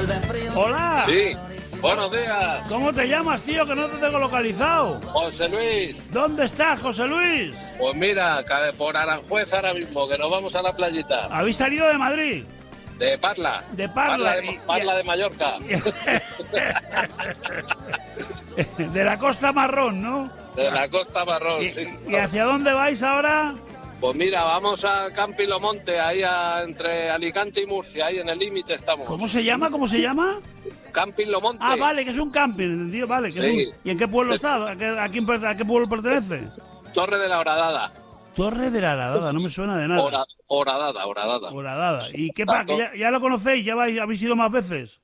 Hola. Sí, buenos días. ¿Cómo te llamas, tío? Que no te tengo localizado. José Luis. ¿Dónde estás, José Luis? Pues mira, por Aranjuez ahora mismo, que nos vamos a la playita. ¿Habéis salido de Madrid? De Parla. De Parla. Parla de Mallorca. De la Costa Marrón, ¿no? De la Costa Marrón, sí. ¿Y hacia dónde vais ahora? Pues mira, vamos a Campi Lo Monte, ahí entre Alicante y Murcia, ahí en el límite estamos. ¿Cómo se llama? ¿Cómo se llama? Campi Lo Monte. Ah, vale, que es un camping, tío, vale. Que Sí. es un... ¿Y en qué pueblo está? ¿A qué pueblo pertenece? Torre de la Horadada. Torre de la Horadada, no me suena de nada. Horadada. Horadada. ¿Y qué pasa? ¿Que ya lo conocéis? ¿Ya habéis ido más veces?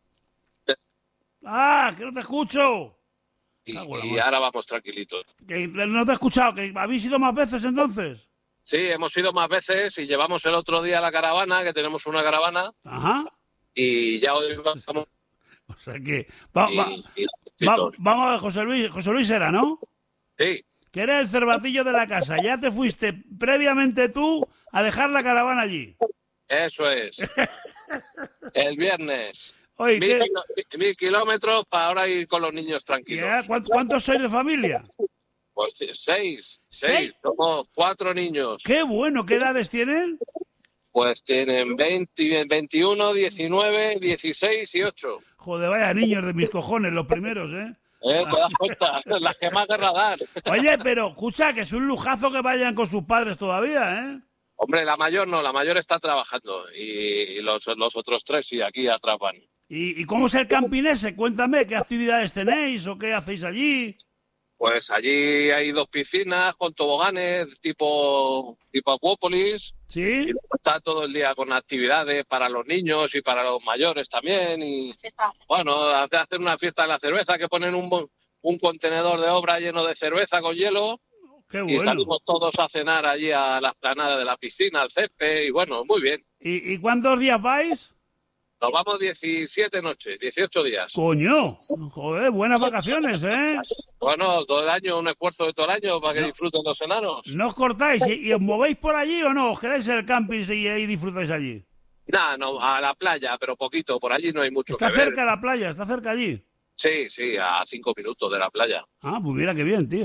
¡Ah, que no te escucho! Y ahora vamos tranquilitos. Que no te he escuchado, ¿que habéis ido más veces entonces? Sí, hemos ido más veces y llevamos el otro día la caravana, que tenemos una caravana. Ajá. Y ya hoy vamos. O sea que... vamos a ver, José Luis. José Luis era, ¿no? Sí. Que eres el cervatillo de la casa. Ya te fuiste previamente tú a dejar la caravana allí. Eso es. El viernes. Oye, 1000 kilómetros para ahora ir con los niños tranquilos. ¿Cuántos sois de familia? Pues 6. Somos 4 niños. ¡Qué bueno! ¿Qué edades tienen? Pues tienen 21, 19, 16 y 8. Joder, vaya niños de mis cojones, los primeros, ¿eh? ¿Te das cuenta? Las que más guerra dan. Oye, pero escucha, que es un lujazo que vayan con sus padres todavía, ¿eh? Hombre, la mayor no, la mayor está trabajando. Y los otros 3 sí, aquí atrapan. ¿Y cómo es el camping ese? Cuéntame, ¿qué actividades tenéis o qué hacéis allí? Pues allí hay 2 piscinas con toboganes tipo Acuópolis. ¿Sí? Y está todo el día con actividades para los niños y para los mayores también. Y bueno, hacen una fiesta de la cerveza que ponen un contenedor de obra lleno de cerveza con hielo. Qué bueno. Y salimos todos a cenar allí a la explanada de la piscina, al césped, y bueno, muy bien. ¿Y cuántos días vais? Nos vamos 17 noches, 18 días. ¡Coño! Joder, buenas vacaciones, ¿eh? Bueno, todo el año, un esfuerzo de todo el año para que disfruten los enanos. ¿No os cortáis? ¿Y os movéis por allí o no? ¿Os quedáis en el camping y ahí disfrutáis allí? Nada, no, a la playa, pero poquito, por allí no hay mucho que ver. ¿Está cerca la playa? ¿Está cerca allí? Sí, a 5 minutos de la playa. Ah, pues mira qué bien, tío.